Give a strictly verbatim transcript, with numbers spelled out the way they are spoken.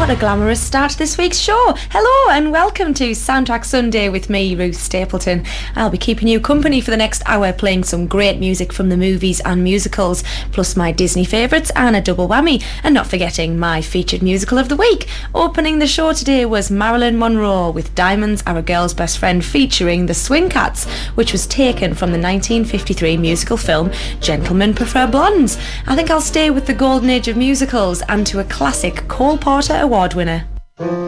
What a glamorous start to this week's show. Hello and welcome to Soundtrack Sunday with me, Ruth Stapleton. I'll be keeping you company for the next hour, playing some great music from the movies and musicals, plus my Disney favourites and a double whammy, and not forgetting my featured musical of the week. Opening the show today was Marilyn Monroe with Diamonds Are a Girl's Best Friend, featuring the Swing Cats, which was taken from the nineteen fifty-three musical film Gentlemen Prefer Blondes. I think I'll stay with the golden age of musicals and to a classic Cole Porter Award winner.